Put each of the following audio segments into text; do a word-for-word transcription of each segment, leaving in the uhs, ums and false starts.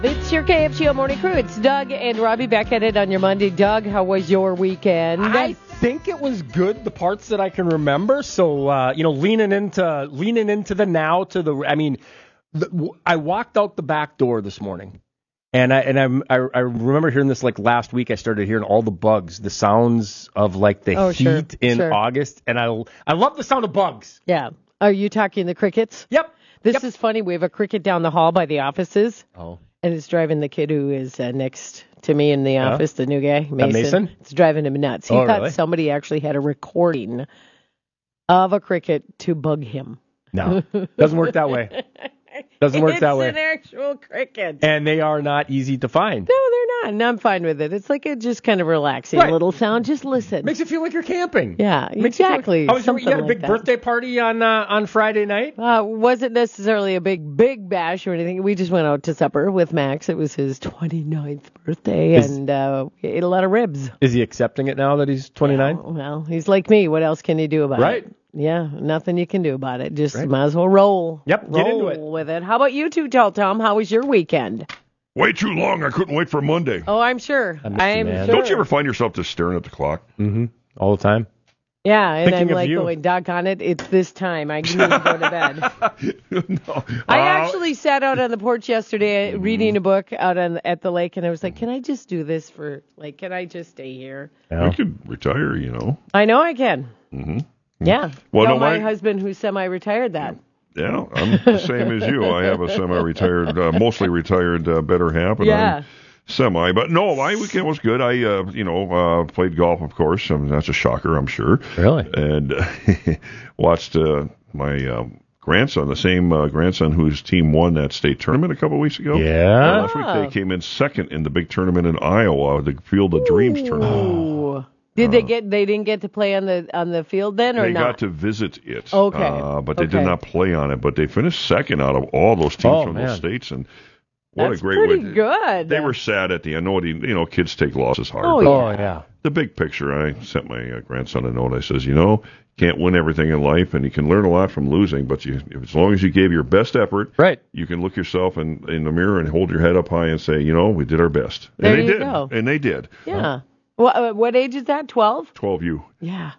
It's your K F G O Morning Crew. It's Doug and Robbie back at it on your Monday. Doug, how was your weekend? I think it was good, the parts that I can remember. So, uh, you know, leaning into leaning into the now to the, I mean, the, I walked out the back door this morning, and I and I, I I remember hearing this like last week. I started hearing all the bugs, the sounds of like the Oh, heat sure, in sure. August, and I I love the sound of bugs. Yeah. Are you talking the crickets? Yep. This Yep. is funny. We have a cricket down the hall by the offices. Oh. And it's driving the kid who is uh, next to me in the Yeah. office, the new guy, Mason. Mason? It's driving him nuts. He Oh, thought really? somebody actually had a recording of a cricket to bug him. No, doesn't work that way. Doesn't work that way. It's an actual cricket. And they are not easy to find. No, they're not. And I'm fine with it. It's like a just kind of relaxing Right. little sound. Just listen. Makes you feel like you're camping. Yeah, Makes you feel like- exactly. How was your, you Something had a big like that. birthday party on uh, on Friday night? Uh, wasn't necessarily a big, big bash or anything. We just went out to supper with Max. It was his twenty-ninth birthday, Is- and uh, we ate a lot of ribs. Is he accepting it now that he's twenty-nine? Well, well, he's like me. What else can you do about Right. it? Yeah, nothing you can do about it. Just Right. might as well roll. Yep, get roll into it. with it. How about you two, tell Tom? How was your weekend? Way too long. I couldn't wait for Monday. Oh, I'm sure. I miss you, I'm man. sure. Don't you ever find yourself just staring at the clock? Mm-hmm. All the time. Yeah, and Thinking I'm of like you. going, doggone it, it's this time. I need to go to bed. no. I Uh, actually sat out on the porch yesterday reading a book out on at the lake, and I was like, can I just do this for, like, can I just stay here? Yeah. We could retire, you know. I know I can. Mm-hmm. Yeah. Well, Tell no, my my- husband who's semi-retired that. Yeah, I'm the same as you. I have a semi-retired, uh, mostly retired uh, better half, and Yeah. I'm semi. But no, my weekend was good. I, uh, you know, uh, played golf, of course. I mean, that's a shocker, I'm sure. Really? And uh, watched uh, my um, grandson, the same uh, grandson whose team won that state tournament a couple weeks ago. Yeah. Uh, last week they came in second in the big tournament in Iowa, the Field of Dreams tournament. Ooh. Did they get? They didn't get to play on the on the field then, or They not? got to visit it, Okay. uh, but they Okay. did not play on it. But they finished second out of all those teams Oh, from man. those states, and what That's a great pretty way! good. They were sad at the end. Nobody, you know, kids take losses hard. Oh, but yeah. Oh, yeah. The big picture. I sent my uh, grandson a note. I says, you know, can't win everything in life, and you can learn a lot from losing. But you, as long as you gave your best effort, Right. you can look yourself in, in the mirror and hold your head up high and say, you know, we did our best, There and they you did, go. and they did. Yeah. What uh, what age is that? Twelve. Twelve U. Yeah.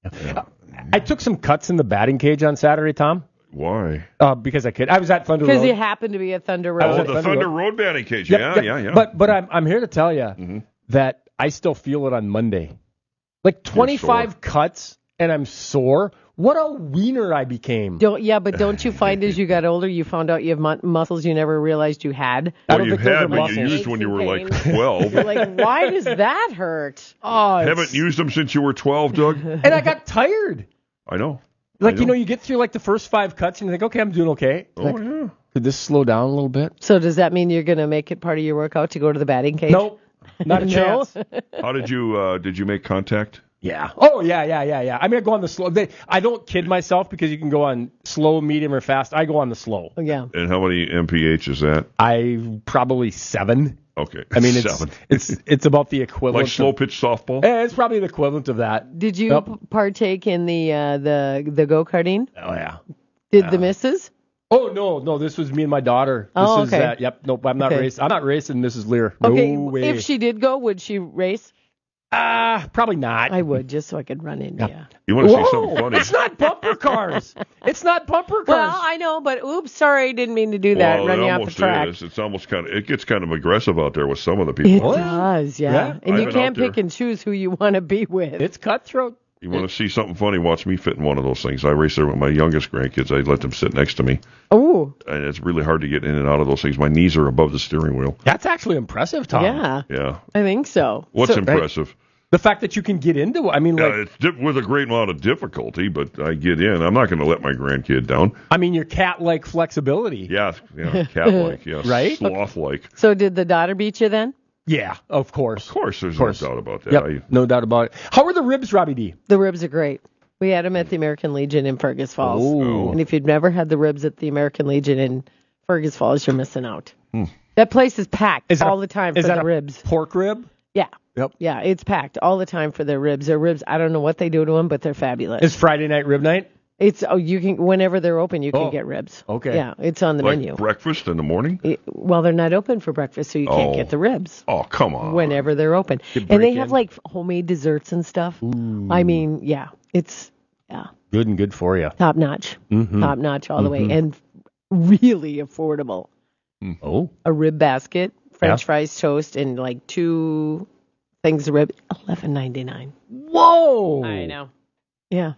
I took some cuts in the batting cage on Saturday, Tom, Why? uh, because I could. I was at Thunder Because Road. you happen to be a Thunder I Oh, was Road. at the Thunder Thunder Road. Road batting cage. Yep, yeah, yep. yeah, yeah. But but I'm I'm here to tell you Mhm. that I still feel it on Monday. Like twenty-five cuts and I'm sore. What a wiener I became. Don't yeah, but don't you find as you got older, you found out you have mu- muscles you never realized you had? I Well, don't you think those are had, but you muscles. used when you were like Aches and twelve. You're like, why does that hurt? Oh, it's- Haven't used them since you were twelve, Doug? And I got tired. I know. Like, I you know, you get through like the first five cuts and you think, okay, I'm doing okay. Oh, Like, yeah. could this slow down a little bit? So does that mean you're going to make it part of your workout to go to the batting cage? Nope. Not a No? chance. How did you, uh, did you make contact? Yeah. Oh, yeah, yeah, yeah, yeah. I mean, I go on the slow. They, I don't kid myself because you can go on slow, medium, or fast. I go on the slow. Oh, yeah. And how many M P H is that? I probably seven. Okay. I mean, it's Seven. it's it's about the equivalent. Like slow of, pitch softball? Eh, it's probably the equivalent of that. Did you Yep. p- partake in the uh, the the go karting? Oh yeah. Did the missus? Oh no, no. This was me and my daughter. This Oh, is okay. uh, yep. Nope. I'm not Okay. racing. I'm not racing Missus Lear. No Okay, way. if she did go, would she race? Ah, probably not. I would, just so I could run into you. You want to see Whoa! something funny? It's not bumper cars. It's not bumper cars. Well, I know, but oops, sorry, didn't mean to do that. well, run it you off the almost track. is. It's almost kind of, it gets kind of aggressive out there with some of the It people. What? does, yeah. Yeah, And I've you been can't out there. pick and choose who you want to be with. It's cutthroat. You want to see something funny? Watch me fit in one of those things. I race there with my youngest grandkids. I let them sit next to me. Oh, And it's really hard to get in and out of those things. My knees are above the steering wheel. That's actually impressive, Tom. yeah, Yeah. I think so. What's So- impressive? The fact that you can get into it. I mean, like, Yeah, it's di- with a great amount of difficulty, but I get in. I'm not going to let my grandkid down. I mean, your cat-like flexibility. Yeah, yeah, cat-like, yeah, Right? sloth-like. So did the daughter beat you then? Yeah, of course. Of course, there's Of course. no doubt about that. Yep, I, no doubt about it. How are the ribs, Robbie D? The ribs are great. We had them at the American Legion in Fergus Falls. Oh. And if you've never had the ribs at the American Legion in Fergus Falls, you're missing out. That place is packed Is that all a- the time for is that the a ribs. Pork rib? Yeah. Yep. Yeah, it's packed all the time for their ribs. Their ribs, I don't know what they do to them, but they're fabulous. Is Friday night rib night? It's oh you can whenever they're open you can Oh, get ribs. okay. Yeah, it's on the Like menu. breakfast in the morning? It- well, they're not open for breakfast, so you can't Oh. get the ribs. Oh, come on. Whenever they're open. You And they break have in. like homemade desserts and stuff. I mean, yeah, it's yeah, Good and good for you. top notch. Mm-hmm. Top notch all the way and really affordable. Oh, A rib basket, french Yeah. fries, toast and like two things of rib, eleven ninety-nine. whoa! I know. Yeah.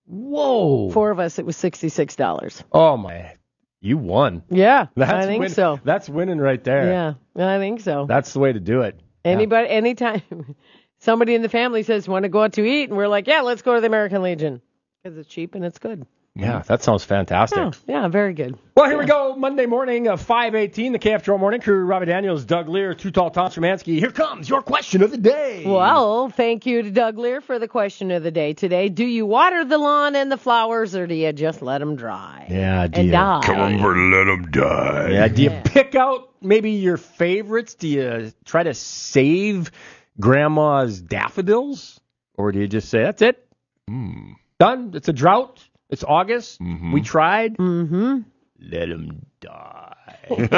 Whoa! Four of us it was sixty-six dollars. Oh my, you won. Yeah, That's I think win- so. That's winning right there. Yeah, I think so. That's the way to do it. Anybody, anytime somebody in the family says, want to go out to eat? And we're like, yeah, let's go to the American Legion. Because it's cheap and it's good. Yeah, that sounds fantastic. Yeah, yeah, very good. Well, here we go. Monday morning of five eighteen, the K F T R Morning Crew. Robbie Daniels, Doug Lear, Too Tall, Tom Szymanski. Here comes your question of the day. Well, thank you to Doug Lear for the question of the day today. Do you water the lawn and the flowers, or do you just let them dry? Yeah, do and you- die. Come over, let them die. Yeah, do you Yeah. pick out maybe your favorites? Do you try to save grandma's daffodils? Or do you just say, that's it? Mm. Done. It's a drought. It's August. Mhm. We tried. Mm-hmm. Let them die.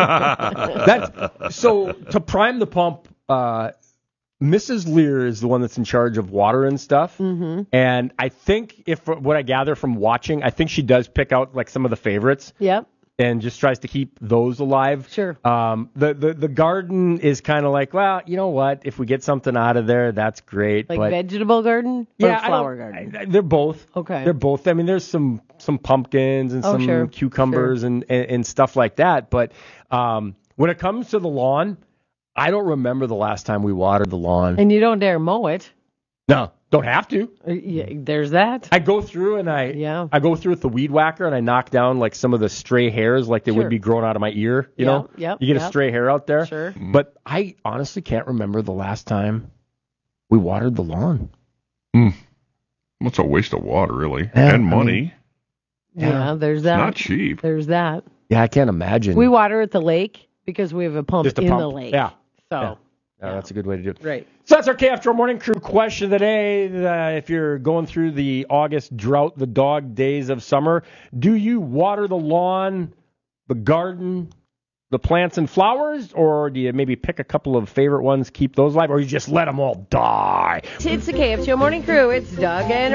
That's, so to prime the pump, uh, Missus Lear is the one that's in charge of water and stuff. Mm-hmm. And I think if what I gather from watching, I think she does pick out like some of the favorites Yep, and just tries to keep those alive. sure. Um, the, the, the garden is kind of like, well, you know what? If we get something out of there, that's great. Like but vegetable garden or yeah, I flower don't- garden? I- they're both. Okay. They're both. I mean, there's some some pumpkins and Oh, some sure. cucumbers and, and and stuff like that. But um, when it comes to the lawn, I don't remember the last time we watered the lawn. And you don't dare mow it. No, don't have to. Uh, Yeah, there's that. I go through and I Yeah. I go through with the weed whacker and I knock down like some of the stray hairs like they Sure. would be growing out of my ear. You Yeah, know, yep, you get a yep. stray hair out there. Sure. But I honestly can't remember the last time we watered the lawn. What's a waste of water, really? Yeah, and I money. Yeah, there's that. Not cheap. There's that. Yeah, I can't imagine. We water at the lake because we have a pump Just a in pump. the lake. Yeah. So, Yeah. Yeah, that's a good way to do it. right. So that's our K F T R Morning Crew question of the day. Uh, if you're going through the August drought, the dog days of summer, do you water the lawn, the garden, the plants and flowers, or do you maybe pick a couple of favorite ones, keep those alive, or you just let them all die? It's the K F T O Morning Crew. It's Doug and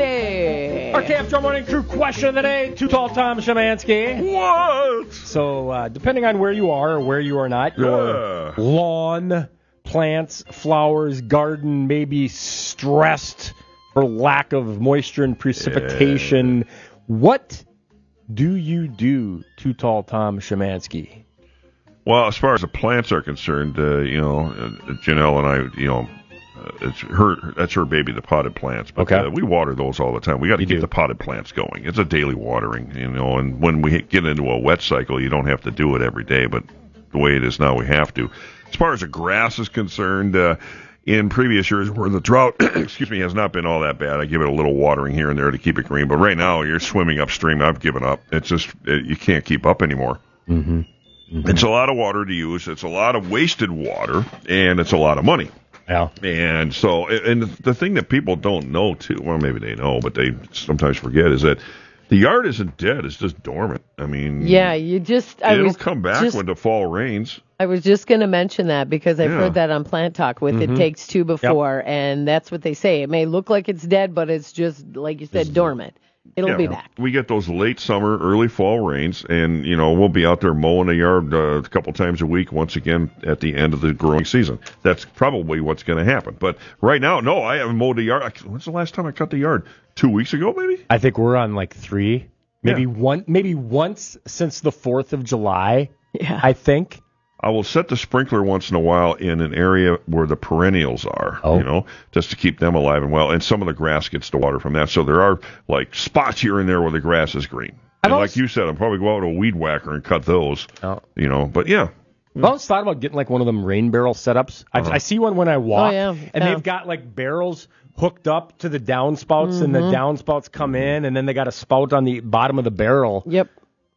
Robbie. Our K F T R Morning Crew question of the day, Too Tall, Tom Szymanski. What? So uh, depending on where you are or where you are not, your Yeah. lawn, plants, flowers, garden may be stressed for lack of moisture and precipitation. What do you do, Too Tall Tom Szymanski? Well, as far as the plants are concerned, uh, you know, uh, Janelle and I, you know, uh, it's her. That's her baby, the potted plants. But Okay. uh, we water those all the time. We got to You keep do. the potted plants going. It's a daily watering, you know. And when we get into a wet cycle, you don't have to do it every day. But the way it is now, we have to. As far as the grass is concerned, uh, in previous years where the drought, excuse me, has not been all that bad, I give it a little watering here and there to keep it green. But right now, you're swimming upstream. I've given up. It's just it, you can't keep up anymore. Mm-hmm. It's a lot of water to use. It's a lot of wasted water, and it's a lot of money. Yeah. And so, and the thing that people don't know too, well, maybe they know, but they sometimes forget, is that the yard isn't dead; it's just dormant. I mean, Yeah, you just. I it'll was come back just, when the fall rains. I was just going to mention that because I've Yeah. heard that on Plant Talk with Mm-hmm. It Takes Two before, and that's what they say. It may look like it's dead, but it's just, like you said, dormant. It'll Yeah, be back. We get those late summer, early fall rains, and you know we'll be out there mowing the yard uh, a couple times a week. Once again, at the end of the growing season, that's probably what's going to happen. But right now, no, I haven't mowed the yard. I- When's the last time I cut the yard? Two weeks ago, maybe. I think we're on like three, maybe Yeah. one, maybe once since the Fourth of July. Yeah. I think. I will set the sprinkler once in a while in an area where the perennials are, Oh. you know, just to keep them alive and well. And some of the grass gets the water from that. So there are like spots here and there where the grass is green. I've And always- like you said, I'll probably go out with a weed whacker and cut those, Oh. you know. But yeah, I've always thought about getting like one of them rain barrel setups. I, Uh-huh. I see one when I walk, Oh, yeah, and yeah. they've got like barrels hooked up to the downspouts, and the downspouts come in, and then they got a spout on the bottom of the barrel. Yep.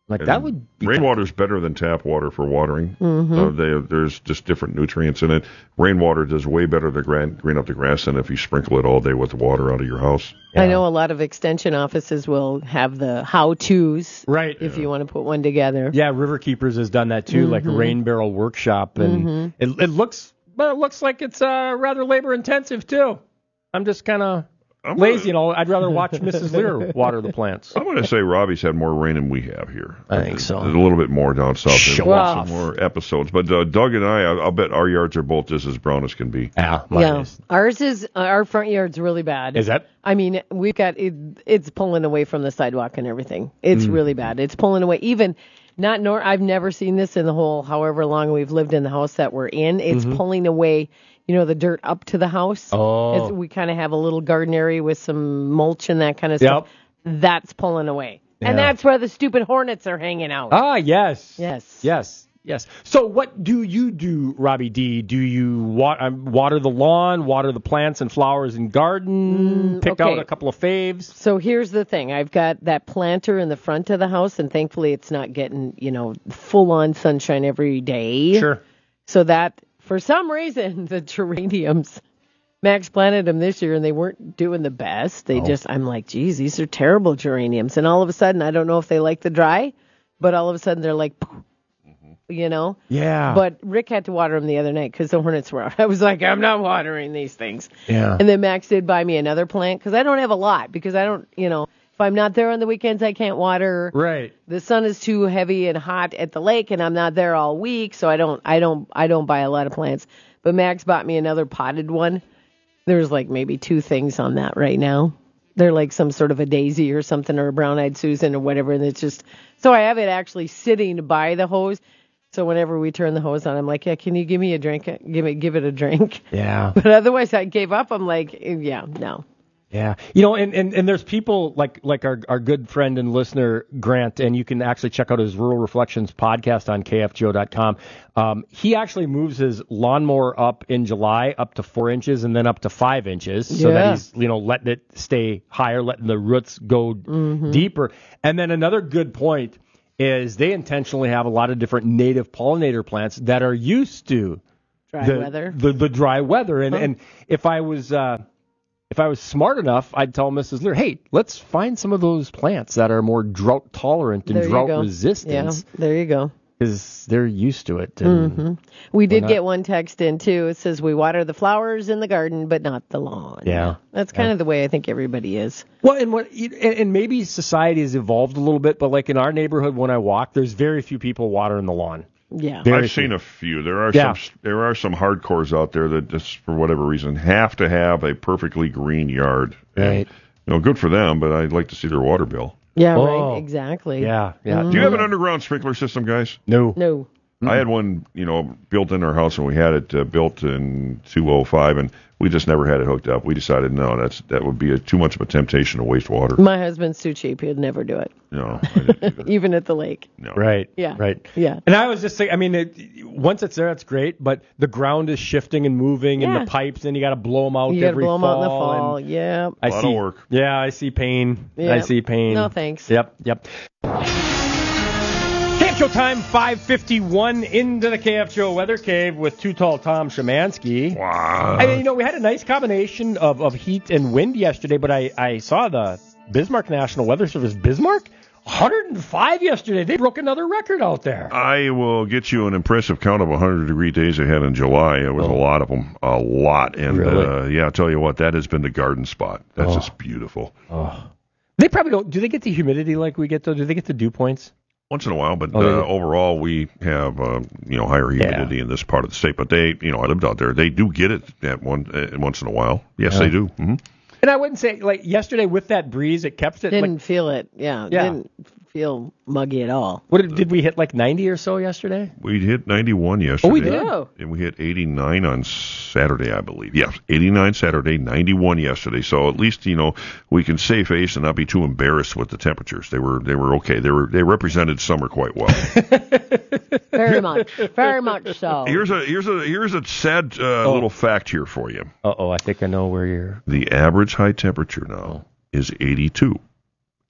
Like And that would be rainwater is better than tap water for watering. Mm-hmm. Uh, they, there's just different nutrients in it. Rainwater does way better to green, green up the grass than if you sprinkle it all day with the water out of your house. I know a lot of extension offices will have the how-tos, right. if you want to put one together. Yeah, River Keepers has done that too, Mm-hmm. like a rain barrel workshop, and Mm-hmm. it, it looks, but it looks like it's uh, rather labor intensive too. I'm just kind of I'm lazy, gonna- you know. I'd rather watch Missus Lear water the plants. I'm going to say Robbie's had more rain than we have here. I think so. There's a little bit more down south. Show There's off. some more episodes. But uh, Doug and I, I'll, I'll bet our yards are both just as brown as can be. Yeah, mine Yeah, is. ours is our front yard's really bad. Is that? I mean, we've got it, it's pulling away from the sidewalk and everything. It's Mm. really bad. It's pulling away. Even not nor I've never seen this in the whole however long we've lived in the house that we're in. It's pulling away, you know, the dirt up to the house. Mm-hmm. Oh. It's, we kind of have a little garden area with some mulch and that kind of stuff. That's pulling away, and Yeah. that's where the stupid hornets are hanging out. Ah, yes. Yes. Yes. Yes. So what do you do, Robbie D? Do you wa- um, water the lawn, water the plants and flowers and garden, pick okay. out a couple of faves? So here's the thing. I've got that planter in the front of the house, and thankfully it's not getting, you know, full-on sunshine every day. Sure. So that, for some reason, the geraniums, Max planted them this year, and they weren't doing the best. They just, I'm like, geez, these are terrible geraniums. And all of a sudden, I don't know if they like the dry, but all of a sudden they're like, you know? Yeah. But Rick had to water them the other night because the hornets were out. I was like, I'm not watering these things. Yeah. And then Max did buy me another plant because I don't have a lot because I don't, you know, if I'm not there on the weekends, I can't water. Right. The sun is too heavy and hot at the lake, and I'm not there all week, so I don't, I don't, I don't buy a lot of plants. But Max bought me another potted one. There's like maybe two things on that right now. They're like some sort of a daisy or something, or a brown-eyed Susan or whatever, and it's just so I have it actually sitting by the hose. So whenever we turn the hose on, I'm like, yeah, can you give me a drink? Give me, give it a drink. Yeah. But otherwise, I gave up. I'm like, yeah, no. Yeah. You know, and, and, and there's people like like our, our good friend and listener, Grant, and you can actually check out his Rural Reflections podcast on K F G O dot com. Um, he actually moves his lawnmower up in July up to four inches and then up to five inches so Yeah. that he's, you know, letting it stay higher, letting the roots go deeper. And then another good point is they intentionally have a lot of different native pollinator plants that are used to Dry the, weather. The, the dry weather. And, Huh. and if I was... Uh, If I was smart enough, I'd tell Missus Lear, hey, let's find some of those plants that are more drought tolerant and There you drought go. resistant Yeah, there you go. because they're used to it. And Mm-hmm. We did not? get one text in, too. It says, we water the flowers in the garden, but not the lawn. Yeah. That's kind of the way I think everybody is. Well, and what and, and maybe society has evolved a little bit, but like in our neighborhood when I walk, there's very few people watering the lawn. Yeah. Very I've few. seen a few. There are Yeah. some there are some hardcores out there that just for whatever reason have to have a perfectly green yard. Right. And, you know, good for them, but I'd like to see their water bill. Yeah, Oh. right. Exactly. Yeah, yeah. Do you have an underground sprinkler system, guys? No. No. I had one, you know, built in our house, and we had it uh, built in two oh five, and we just never had it hooked up. We decided, no, that's that would be a, too much of a temptation to waste water. My husband's too cheap. He'd never do it, No, I didn't either. even at the lake. No. Right. Yeah. Right. Yeah. And I was just saying, I mean, it, once it's there, it's great, but the ground is shifting and moving, and Yeah. the pipes, and you got to blow them out You got to every blow them out in the fall, fall. and Yeah. I A lot see, of work. Yeah, I see pain. I Yep. see pain. No, thanks. Yep, yep. K F Show time, five fifty-one into the K F Show Weather Cave with Too Tall Tom Shemansky. Wow. I mean, you know, we had a nice combination of, of heat and wind yesterday, but I, I saw the Bismarck National Weather Service, Bismarck, one hundred five yesterday. They broke another record out there. I will get you an impressive count of one hundred degree days ahead in July. It was Oh. a lot of them, a lot. And Really? uh, yeah, I'll tell you what, that has been the garden spot. That's Oh. just beautiful. Oh. They probably don't. Do they get the humidity like we get, though? Do they get the dew points? Once in a while, but Oh, uh, yeah. overall we have uh, you know higher humidity in this part of the state. But they, you know, I lived out there. They do get it at one uh, once in a while. Yes, Yeah. they do. hmm And I wouldn't say, like, yesterday with that breeze, it kept it. Didn't Like, feel it. Yeah. Yeah. Didn't feel muggy at all. what did, did we hit like ninety or so yesterday? We hit ninety-one yesterday. we did? Oh. And we hit eighty-nine on Saturday, I believe. Yes, eighty-nine Saturday, ninety-one yesterday. So at least, you know, we can save face and not be too embarrassed with the temperatures. They were they were okay. They were they represented summer quite well. Very much. Very much so. here's a here's a here's a sad uh, Oh. little fact here for you. Uh oh, I think I know where you're. The average high temperature now is eighty-two.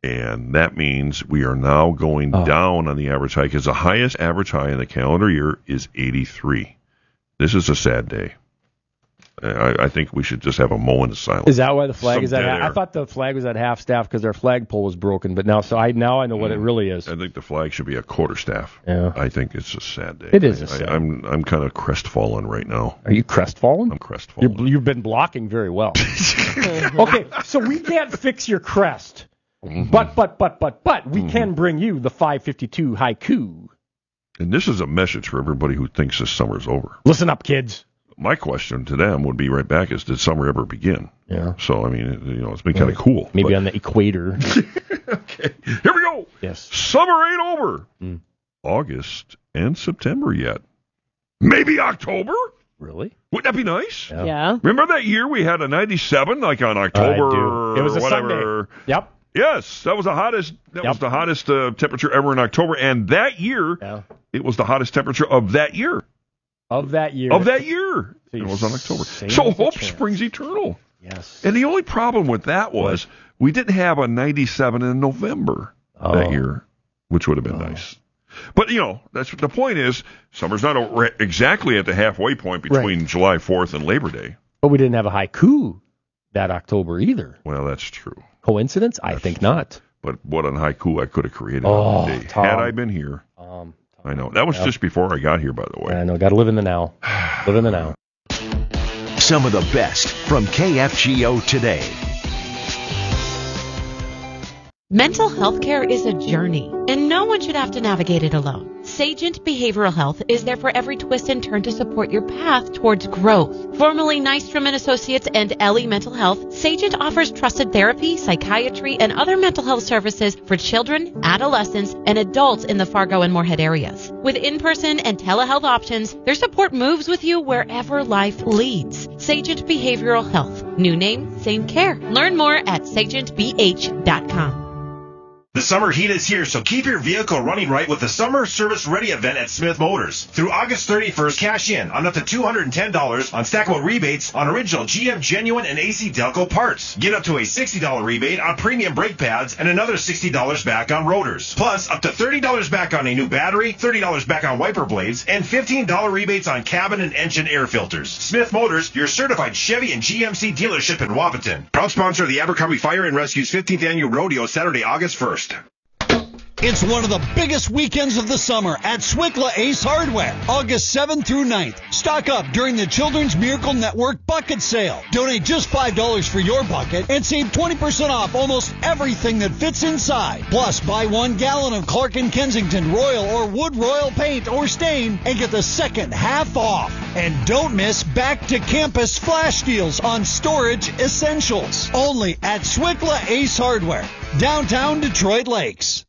And that means we are now going Oh. down on the average high because the highest average high in the calendar year is eighty-three. This is a sad day. I, I think we should just have a moment of silence. Is that why the flag Some is at dead half? I air. thought the flag was at half staff because their flagpole was broken, but now so I now I know what it really is. I think the flag should be a quarter staff. Yeah. I think it's a sad day. It is a I, sad I, I'm I'm kind of crestfallen right now. Are you crestfallen? I'm crestfallen. You're, you've been blocking very well. Okay, so we can't fix your crest, Mm-hmm. but but but but but we can bring you the five fifty-two haiku. And this is a message for everybody who thinks this summer's over. Listen up, kids. My question to them would be right back is, did summer ever begin? Yeah. So, I mean, it- you know, it's been kind of cool. Maybe but- on the equator. Okay, here we go. Yes. Summer ain't over. Mm. August and September yet. Maybe October? Really? Wouldn't that be nice? Yeah. Yeah. Remember that year we had a ninety-seven, like on October I do. It was or a whatever? Sunday. Yep. Yes, that was the hottest. That Yep. was the hottest uh, temperature ever in October, and that year Yeah. it was the hottest temperature of that year. Of that year. Of that year, So it you're was on October. saying So there's a hope chance. springs eternal. Yes. And the only problem with that was we didn't have a ninety-seven in November Oh. that year, which would have been Oh. nice. But, you know, that's the point is summer's not a, exactly at the halfway point between July fourth and Labor Day. But we didn't have a haiku that October either. Well, that's true. Coincidence? I think not. But what an haiku I could have created Oh, on that day. Tom. Had I been here. Um, I know. That was Yeah. just before I got here, by the way. I know. Got to live in the now. Live in the now. Some of the best from K F G O today. Mental health care is a journey, and no one should have to navigate it alone. Sagent Behavioral Health is there for every twist and turn to support your path towards growth. Formerly Nystrom and Associates and Ellie Mental Health, Sagent offers trusted therapy, psychiatry, and other mental health services for children, adolescents, and adults in the Fargo and Moorhead areas. With in-person and telehealth options, their support moves with you wherever life leads. Sagent Behavioral Health. New name, same care. Learn more at sagent b h dot com. The summer heat is here, so keep your vehicle running right with the Summer Service Ready event at Smith Motors. Through August thirty-first, cash in on up to two hundred ten dollars on stackable rebates on original G M Genuine and A C Delco parts. Get up to a sixty dollars rebate on premium brake pads and another sixty dollars back on rotors. Plus, up to thirty dollars back on a new battery, thirty dollars back on wiper blades, and fifteen dollars rebates on cabin and engine air filters. Smith Motors, your certified Chevy and G M C dealership in Wapaton. Proud sponsor of the Abercrombie Fire and Rescue's fifteenth Annual Rodeo, Saturday, August first. It's one of the biggest weekends of the summer at Swickla Ace Hardware, August seventh through ninth. Stock up during the Children's Miracle Network bucket sale. Donate just five dollars for your bucket and save twenty percent off almost everything that fits inside. Plus, buy one gallon of Clark and Kensington Royal or Wood Royal paint or stain and get the second half off. And don't miss Back to Campus flash deals on storage essentials. Only at Swickla Ace Hardware, downtown Detroit Lakes.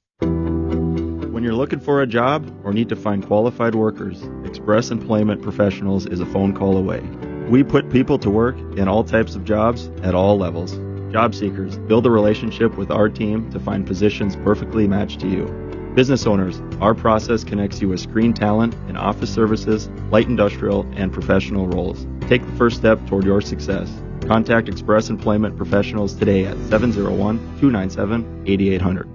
When you're looking for a job or need to find qualified workers, Express Employment Professionals is a phone call away. We put people to work in all types of jobs at all levels. Job seekers, build a relationship with our team to find positions perfectly matched to you. Business owners, our process connects you with screen talent in office services, light industrial, and professional roles. Take the first step toward your success. Contact Express Employment Professionals today at seven oh one, two nine seven, eight eight zero zero.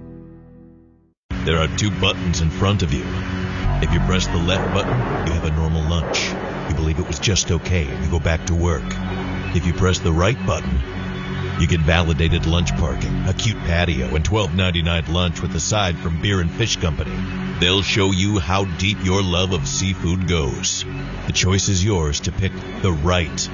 There are two buttons in front of you. If you press the left button, you have a normal lunch. You believe it was just okay and you go back to work. If you press the right button, you get validated lunch parking, a cute patio, and twelve ninety-nine lunch with a side from Beer and Fish Company. They'll show you how deep your love of seafood goes. The choice is yours to pick the right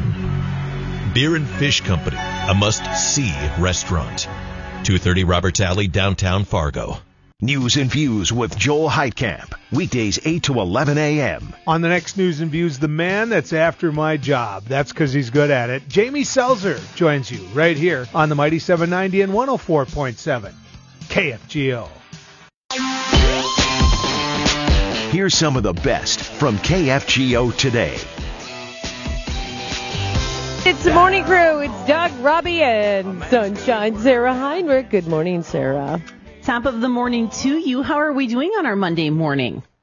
button. Beer and Fish Company, a must-see restaurant. two thirty Roberts Alley, downtown Fargo. News and Views with Joel Heitkamp. Weekdays eight to eleven a.m. On the next News and Views, the man that's after my job. That's because he's good at it. Jamie Selzer joins you right here on the Mighty seven ninety and one oh four point seven K F G O. Here's some of the best from K F G O today. It's the morning crew. It's Doug, Robbie, and Sunshine Sarah Heinrich. Good morning, Sarah. Top of the morning to you. How are we doing on our Monday morning?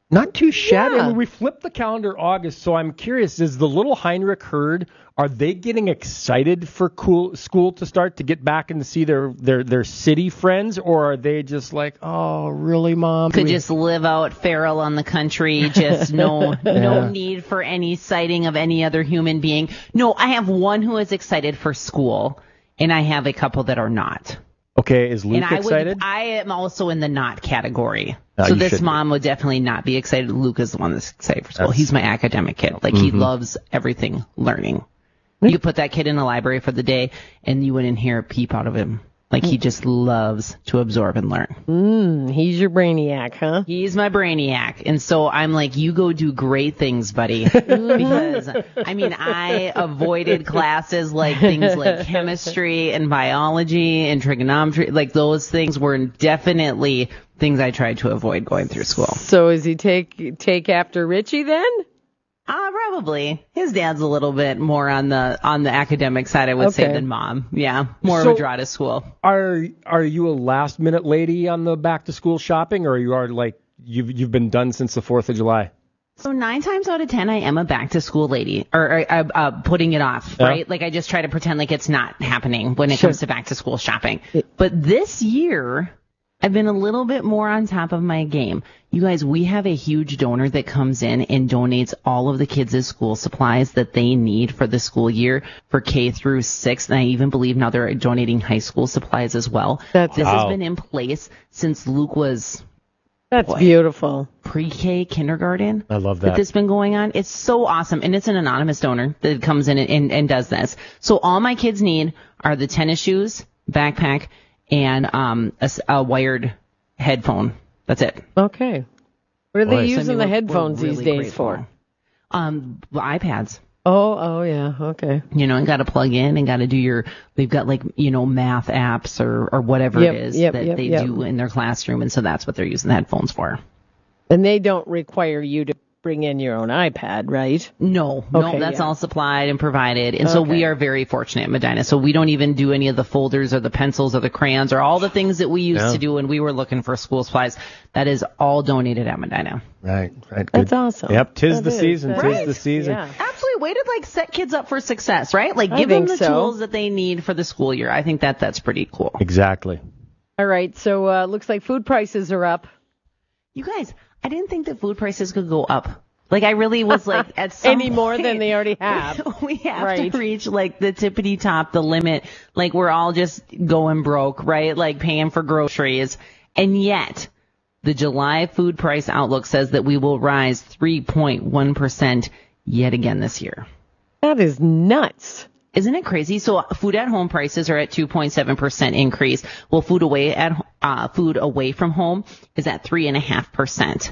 Not too shabby. Yeah. I mean, we flipped the calendar August, so I'm curious, is the little Heinrich herd, are they getting excited for cool, school to start to get back and to see their, their, their city friends, or are they just like, oh, really, Mom? Could we... just live out feral on the country, just no yeah. no need for any sighting of any other human being. No, I have one who is excited for school, and I have a couple that are not. Okay, is Luke and I excited? Would, I am also in the not category. Oh, so you this should mom be. would definitely not be excited. Luke is the one that's excited for school. That's... He's my academic kid. Like, mm-hmm. he loves everything learning. You could put that kid in the library for the day, and you wouldn't hear a peep out of him. Like, he just loves to absorb and learn. Mm, he's your brainiac, huh? He's my brainiac. And so I'm like, you go do great things, buddy. Because, I mean, I avoided classes like things like chemistry and biology and trigonometry. Like, those things were definitely things I tried to avoid going through school. So is he take take after Richie then? Uh, probably. His dad's a little bit more on the on the academic side, I would Okay. say, than Mom. Yeah, more So- of a draw to school. Are are you a last minute lady on the back to school shopping, or you are like you've you've been done since the Fourth of July? So nine times out of ten, I am a back to school lady, or, or uh, uh, putting it off, Yeah. right? Like, I just try to pretend like it's not happening when it Sure. comes to back to school shopping. But this year, I've been a little bit more on top of my game. You guys, we have a huge donor that comes in and donates all of the kids' school supplies that they need for the school year for K through six. And I even believe now they're donating high school supplies as well. That's this Wow. has been in place since Luke was That's Boy. beautiful. pre-K, kindergarten. I love That that. this been going on. It's so awesome. And it's an anonymous donor that comes in and, and, and does this. So all my kids need are the tennis shoes, backpack, and um a, s- a wired headphone. That's it. Okay. What are Boy. they So, I using mean, the we're- headphones we're these really days grateful. for? Um, iPads. Oh, oh yeah. Okay. You know, and got to plug in and got to do your, they've got like, you know, math apps or, or whatever Yep, it is yep, that yep, they yep. do in their classroom. And so that's what they're using the headphones for. And they don't require you to bring in your own iPad, right? No, Okay, no, that's yeah. all supplied and provided. And so we Okay. are very fortunate in Medina. So we don't even do any of the folders or the pencils or the crayons or all the things that we used Yeah. to do when we were looking for school supplies. That is all donated at Medina. Right, right. That's good. awesome. Yep, tis That the is. season. That Tis is. the season. Yeah. Absolutely. Way to like set kids up for success, right? Like I give them think the so. tools that they need for the school year. I think that that's pretty cool. Exactly. All right. So uh, looks like food prices are up. You guys, I didn't think that food prices could go up. Like, I really was like, at some Any more point, than they already have. we have Right. to reach like the tippity top, the limit. Like, we're all just going broke, right? Like paying for groceries. And yet, the July food price outlook says that we will rise three point one percent yet again this year. That is nuts. Isn't it crazy? So food at home prices are at two point seven percent increase. Well, food away at uh, food away from home is at three and a half percent.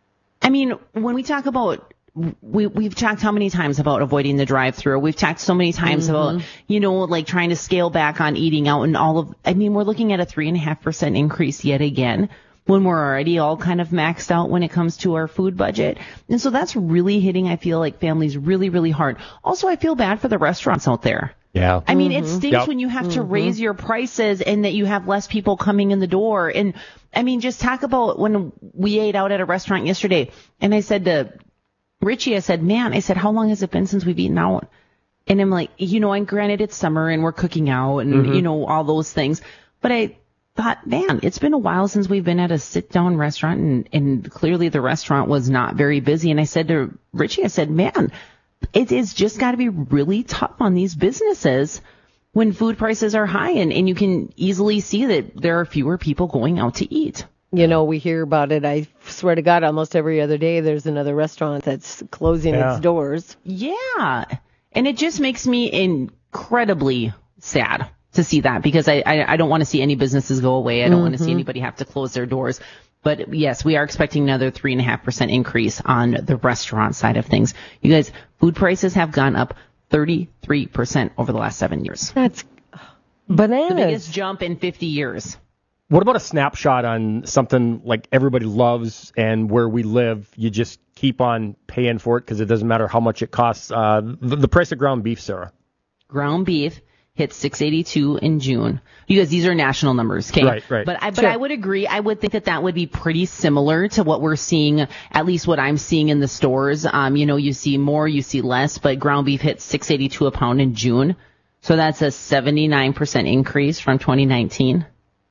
I mean, when we talk about, we, we've talked how many times about avoiding the drive-through. We've talked so many times Mm-hmm. about, you know, like trying to scale back on eating out and all of, I mean, we're looking at a three and a half percent increase yet again when we're already all kind of maxed out when it comes to our food budget. And so that's really hitting, I feel like, families really, really hard. Also, I feel bad for the restaurants out there. Yeah. I mean, it stinks Yep. when you have to raise your prices and that you have less people coming in the door. And I mean, just talk about when we ate out at a restaurant yesterday and I said to Richie, I said, man, I said, how long has it been since we've eaten out? And I'm like, you know, and granted it's summer and we're cooking out and, you know, all those things. But I thought, man, it's been a while since we've been at a sit down restaurant and, and clearly the restaurant was not very busy. And I said to Richie, I said, man, it is just got to be really tough on these businesses when food prices are high and, and you can easily see that there are fewer people going out to eat. You know, we hear about it. I swear to God, almost every other day there's another restaurant that's closing Yeah. its doors. Yeah. And it just makes me incredibly sad to see that because I, I, I don't want to see any businesses go away. I don't want to see anybody have to close their doors. But yes, we are expecting another three and a half percent increase on the restaurant side of things. You guys, food prices have gone up thirty-three percent over the last seven years. That's The bananas. biggest jump in fifty years. What about a snapshot on something like everybody loves and where we live? You just keep on paying for it because it doesn't matter how much it costs. Uh, the, the price of ground beef, Sarah. Ground beef hit six eighty-two in June. Because these are national numbers, okay? Right, right. But I, but Sure. I would agree. I would think that that would be pretty similar to what we're seeing, at least what I'm seeing in the stores. Um, you know, you see more, you see less, but ground beef hit six eighty-two a pound in June. So that's a seventy-nine percent increase from twenty nineteen.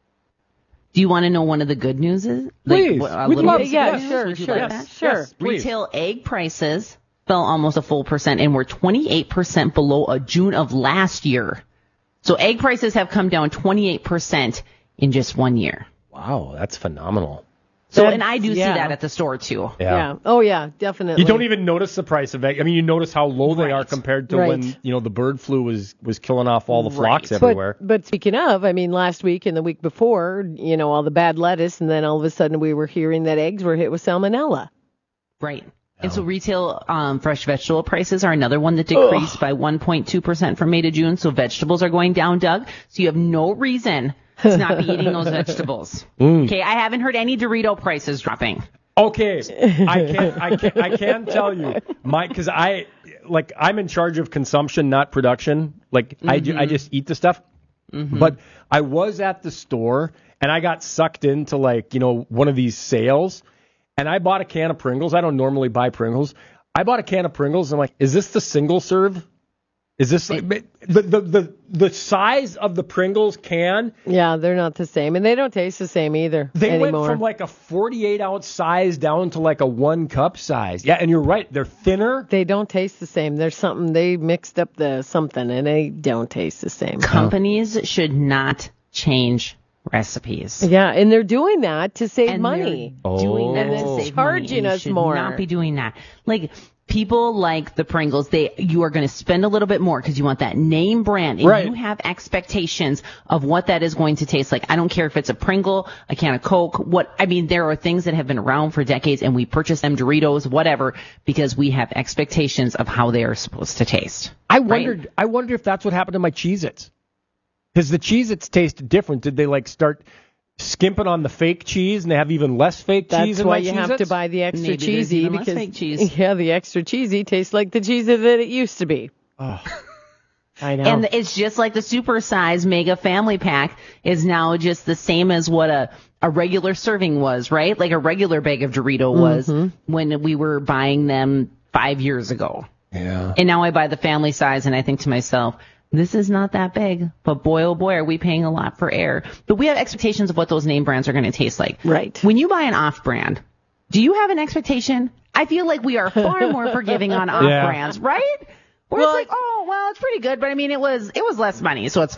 Do you want to know one of the good news is? Please. Like, a We'd little love bit- to. Yeah, Yes, sure, Would you sure, like yes, that? sure. Yes, please. Retail egg prices fell almost a full percent and were twenty-eight percent below a June of last year. So egg prices have come down twenty-eight percent in just one year. Wow, that's phenomenal. So, That's- and I do see yeah. that at the store too. Yeah. Oh, yeah, definitely. You don't even notice the price of egg. I mean, you notice how low they Right. are compared to Right. when, you know, the bird flu was, was killing off all the flocks Right. everywhere. But, but speaking of, I mean, last week and the week before, you know, all the bad lettuce, and then all of a sudden we were hearing that eggs were hit with salmonella. Right. And so retail um, fresh vegetable prices are another one that decreased by one point two percent from May to June. So vegetables are going down, Doug. So you have no reason to not be eating those vegetables. Mm. Okay, I haven't heard any Dorito prices dropping. Okay, I can I can I can tell you, my because I like I'm in charge of consumption, not production. Like I ju- I just eat the stuff. But I was at the store and I got sucked into like you know one of these sales, and I bought a can of Pringles. I don't normally buy Pringles. I bought a can of Pringles. And I'm like, is this the single serve? Is this like, the, the the the size of the Pringles can? Yeah, they're not the same, and they don't taste the same either They anymore. went from like a forty-eight ounce size down to like a one cup size. Yeah, and you're right. They're thinner. They don't taste the same. There's something, they mixed up the something, and they don't taste the same. Companies should not change recipes. Yeah, and they're doing that to save And money. they're doing that And to then save money, charging and you us should more. not be doing that. Like people like the Pringles, they you are going to spend a little bit more because you want that name brand, and Right. you have expectations of what that is going to taste like. I don't care if it's a Pringle, a can of Coke. What I mean, there are things that have been around for decades, and we purchase them, Doritos, whatever, because we have expectations of how they are supposed to taste. I wondered. I wonder if that's what happened to my Cheez-Its. Because the Cheez-Its taste different. Did they like start skimping on the fake cheese and they have even less fake That's cheese in why my you Cheez-Its? have to buy the extra Maybe there's cheesy even less because fake cheese. yeah, the extra cheesy tastes like the cheese that it used to be. Oh, I know. And it's just like the super size mega family pack is now just the same as what a, a regular serving was, right? Like a regular bag of Dorito was when we were buying them five years ago. yeah. And now I buy the family size and I think to myself, this is not that big, but boy, oh boy, are we paying a lot for air. But we have expectations of what those name brands are going to taste like. Right. When you buy an off brand, do you have an expectation? I feel like we are far more forgiving on off Yeah. brands, right? Where Well, it's like, oh, well, it's pretty good, but I mean, it was, it was less money, so it's